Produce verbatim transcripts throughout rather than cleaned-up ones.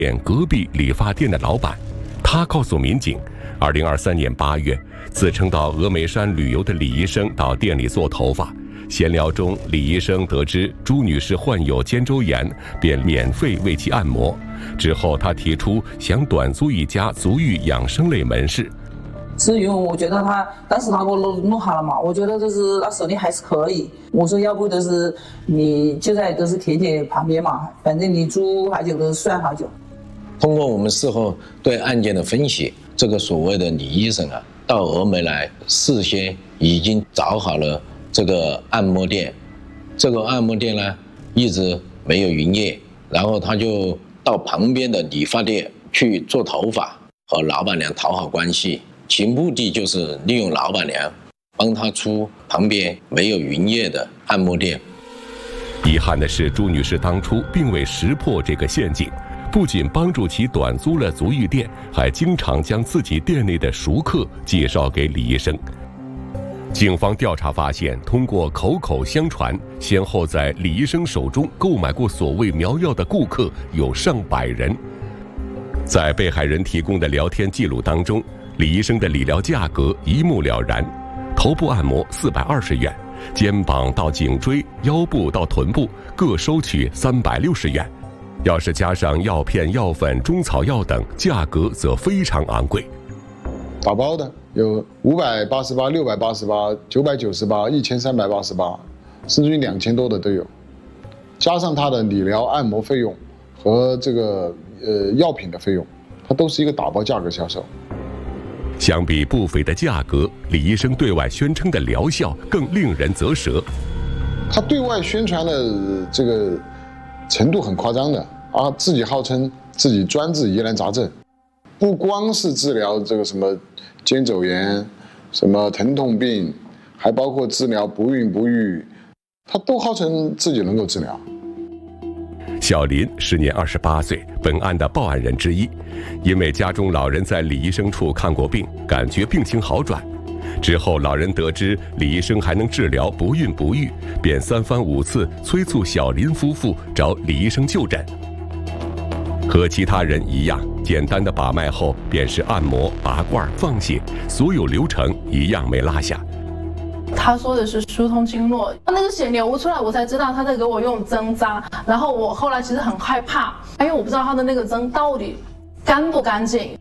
店隔壁理发店的老板。他告诉民警，二零二三年八月，自称到峨眉山旅游的李医生到店里做头发。闲聊中，李医生得知朱女士患有肩周炎，便免费为其按摩。之后，他提出想短租一家足浴养生类门市。 至于我觉得他当时他给我弄弄好了嘛，我觉得就是他手艺还是可以。我说要不就是你就在都是铁铁旁边嘛，反正你租好久都是算好久。 通过我们事后对案件的分析，这个所谓的李医生啊，到峨眉来事先已经找好了这个按摩店，这个按摩店呢一直没有营业，然后他就到旁边的理发店去做头发，和老板娘讨好关系，其目的就是利用老板娘帮他出旁边没有营业的按摩店。 遗憾的是，朱女士当初并未识破这个陷阱，不仅帮助其短租了足浴店，还经常将自己店内的熟客介绍给李医生。警方调查发现，通过口口相传，先后在李医生手中购买过所谓苗药的顾客有上百人。在被害人提供的聊天记录当中，李医生的理疗价格一目了然：头部按摩四百二十元，肩膀到颈椎、腰部到臀部各收取三百六十元。要是加上药片、药粉、中草药等，价格则非常昂贵。 打包的有五百八十八、六百八十八、九百九十八、一千三百八十八，甚至于两千多的都有。加上他的理疗按摩费用和这个呃药品的费用，它都是一个打包价格销售。 相比不菲的价格，李医生对外宣称的疗效更令人啧舌。 他对外宣传的这个程度很夸张的啊，自己号称自己专治疑难杂症，不光是治疗这个什么肩周炎、什么疼痛病，还包括治疗不孕不育，他都号称自己能够治疗。 小林时年二十八岁，本案的报案人之一。因为家中老人在李医生处看过病，感觉病情好转。之后，老人得知李医生还能治疗不孕不育，便三番五次催促小林夫妇找李医生就诊。和其他人一样，简单的把脉后便是按摩、拔罐、放血，所有流程一样没落下。 他说的是疏通经络，那个血流出来，我才知道他在给我用针扎。然后我后来其实很害怕，因为我不知道他的那个针到底干不干净。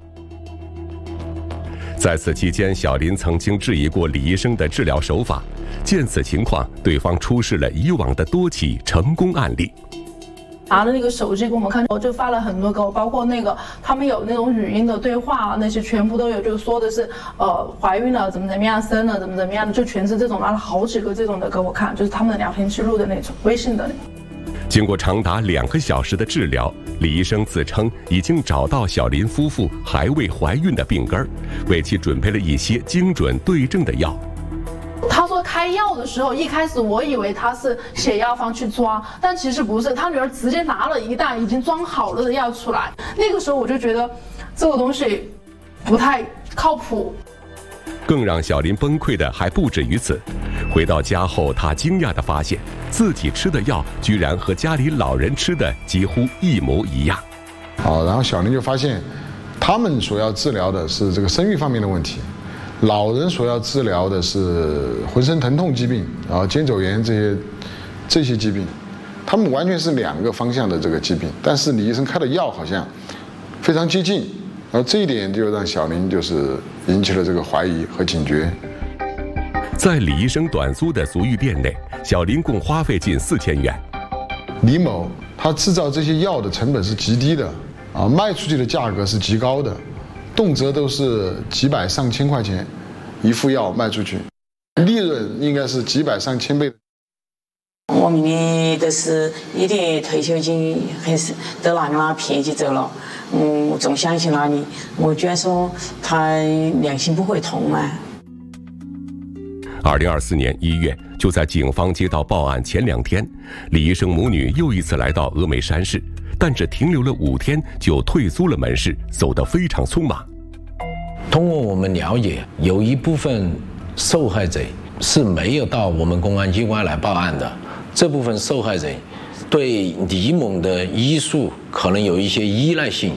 在此期间，小林曾经质疑过李医生的治疗手法。见此情况，对方出示了以往的多起成功案例。 拿了那个手机给我们看，我就发了很多个，包括那个他们有那种语音的对话啊，那些全部都有，就说的是呃怀孕了怎么怎么样，生了怎么怎么样的，就全是这种，拿了好几个这种的给我看，就是他们的聊天记录的那种，微信的那种。 经过长达两个小时的治疗，李医生自称已经找到小林夫妇还未怀孕的病根，为其准备了一些精准对症的药。 他说开药的时候，一开始我以为他是写药方去抓，但其实不是，他女儿直接拿了一袋已经装好了的药出来。那个时候我就觉得这个东西不太靠谱。 更让小林崩溃的还不止于此，回到家后，他惊讶地发现自己吃的药居然和家里老人吃的几乎一模一样。 好，然后小林就发现，他们所要治疗的是这个生育方面的问题。老人所要治疗的是浑身疼痛疾病，然后肩周炎这些这些疾病，他们完全是两个方向的这个疾病，但是李医生开的药好像非常接近，然后这一点就让小林就是引起了这个怀疑和警觉。 在李医生短租的足浴店内，小林共花费近四千元。 李某他制造这些药的成本是极低的，啊，卖出去的价格是极高的。动辄都是几百上千块钱一副药卖出去，利润应该是几百上千倍的。 我们的都是一点退休金还是都拿给他骗起走了，嗯，我总相信那里，我居然说他良心不会痛啊。 二零二四年一月，就在警方接到报案前两天，李医生母女又一次来到峨眉山市，但只停留了五天就退租了门市，走得非常匆忙。 通过我们了解，有一部分受害者是没有到我们公安机关来报案的。这部分受害者对李某的医术可能有一些依赖性，